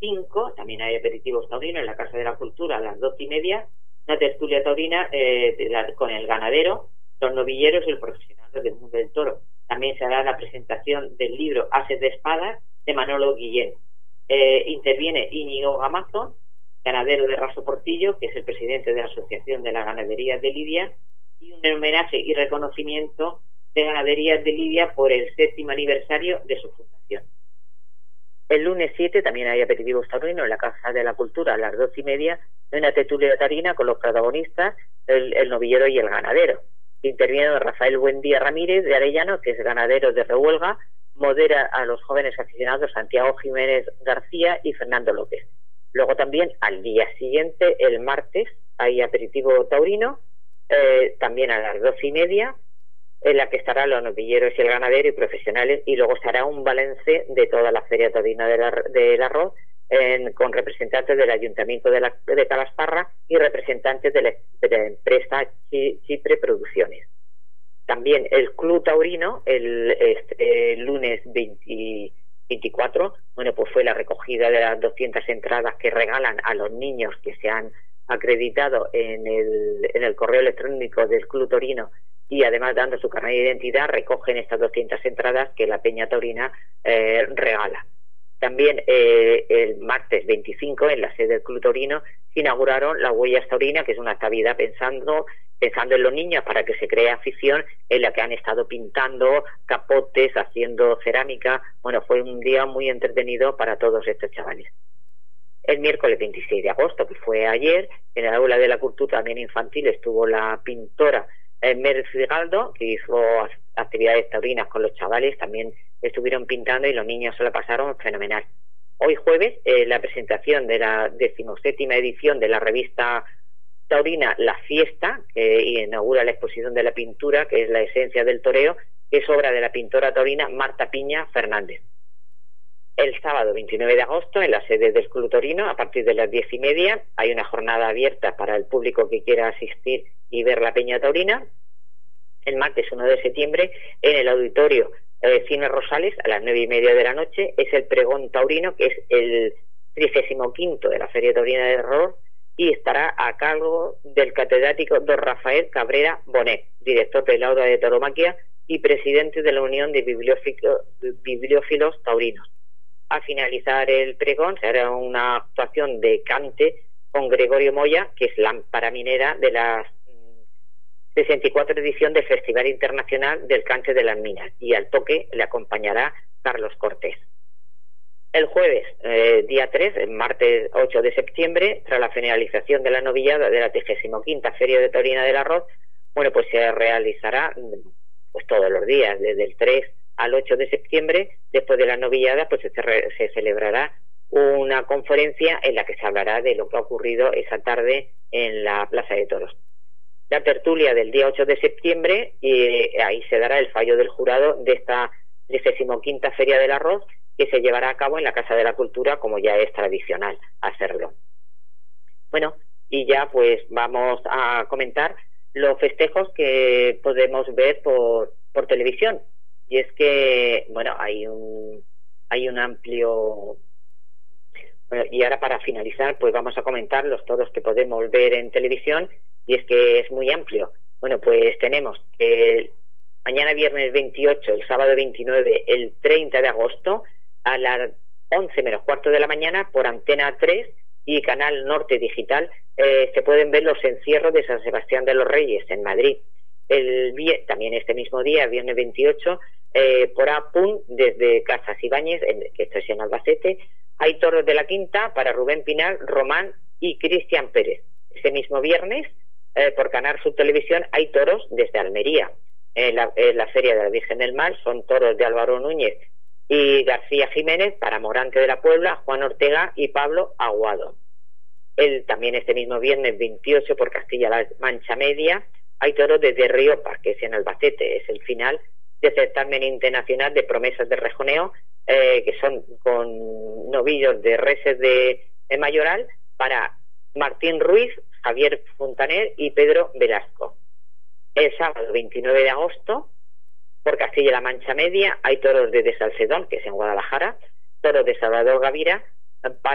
5 también hay aperitivos taurinos en la Casa de la Cultura a las 12:30, una tertulia taurina con el ganadero, los novilleros y el profesional del mundo del toro. También se hará la presentación del libro Ases de Espadas de Manolo Guillén. Interviene Íñigo Gamazo, ganadero de Raso Portillo, que es el presidente de la Asociación de las Ganaderías de Lidia, y un homenaje y reconocimiento de Ganaderías de Lidia por el 7º aniversario de su fundación. El lunes 7 también hay aperitivos taurinos en la Casa de la Cultura a las 12:30, una tertulia taurina con los protagonistas, el novillero y el ganadero. Interviene Rafael Buendía Ramírez de Arellano, que es ganadero de Rehuelga, modera a los jóvenes aficionados Santiago Jiménez García y Fernando López. Luego también al día siguiente, el martes, hay aperitivo taurino, también a las 12:30, en la que estarán los novilleros y el ganadero y profesionales, y luego se hará un balance de toda la feria taurina del arroz, con representantes del Ayuntamiento de Calasparra y representantes de la empresa Chipre Producciones. También el Club Taurino, el lunes 24, bueno, pues fue la recogida de las 200 entradas que regalan a los niños que se han acreditado en el correo electrónico del Club Taurino, y además dando su carnet de identidad recogen estas 200 entradas que la Peña Taurina regala. También el martes 25 en la sede del Club Taurino se inauguraron las huellas taurinas, que es una actividad pensando en los niños para que se cree afición, en la que han estado pintando capotes, haciendo cerámica. Bueno, fue un día muy entretenido para todos estos chavales. El miércoles 26 de agosto, que fue ayer, en el Aula de la Cultura también infantil estuvo la pintora Mer Figaldo, que hizo actividades taurinas con los chavales, también estuvieron pintando y los niños se la pasaron fenomenal. Hoy jueves, la presentación de la 17ª edición de la revista taurina La Fiesta, que inaugura la exposición de la pintura, que es la esencia del toreo, que es obra de la pintora taurina Marta Piña Fernández. El sábado 29 de agosto, en la sede del Club Taurino, a partir de las 10:30, hay una jornada abierta para el público que quiera asistir y ver la Peña Taurina. El martes 1 de septiembre, en el auditorio Cine Rosales, a las 9:30 de la noche, es el pregón taurino, que es el 35º de la Feria Taurina de Error, y estará a cargo del catedrático don Rafael Cabrera Bonet, director de la Aula de Tauromaquia y presidente de la Unión de Bibliófilos Taurinos. Al finalizar el pregón se hará una actuación de cante con Gregorio Moya, que es lámpara minera de la 64 edición del Festival Internacional del Cante de las Minas, y al toque le acompañará Carlos Cortés. El jueves, día 3, el martes 8 de septiembre, tras la finalización de la novillada de la 35ª Feria de Taurina del Arroz, bueno, pues se realizará pues todos los días, desde el 3 al 8 de septiembre, después de la novillada, pues se celebrará una conferencia en la que se hablará de lo que ha ocurrido esa tarde en la Plaza de Toros. La tertulia del día 8 de septiembre, y ahí se dará el fallo del jurado de esta 15ª Feria del Arroz, que se llevará a cabo en la Casa de la Cultura, como ya es tradicional hacerlo. Bueno, y ya pues vamos a comentar los festejos que podemos ver por televisión. Y es que, bueno, hay un amplio... Bueno, y ahora para finalizar, pues vamos a comentar los toros que podemos ver en televisión, y es que es muy amplio. Bueno, pues tenemos que mañana viernes 28, el sábado 29, el 30 de agosto, a las 11 menos cuarto de la mañana, por Antena 3 y Canal Norte Digital, se pueden ver los encierros de San Sebastián de los Reyes en Madrid. También este mismo día, viernes 28, por APUN, desde Casas Ibáñez, que esto es en Albacete, hay toros de la quinta para Rubén Pinal, Román y Cristian Pérez. Este mismo viernes, por Canal Sur Televisión, hay toros desde Almería. En la Feria de la Virgen del Mar son toros de Álvaro Núñez y García Jiménez para Morante de la Puebla, Juan Ortega y Pablo Aguado. También este mismo viernes 28, por Castilla-La Mancha Media, hay toros desde Riopa, que es en Albacete. Es el final del certamen internacional de promesas de rejoneo, que son con novillos de reses de Mayoral, para Martín Ruiz, Javier Fontaner y Pedro Velasco. El sábado 29 de agosto, por Castilla-La Mancha Media, hay toros de Salcedón, que es en Guadalajara, toros de Salvador Gavira,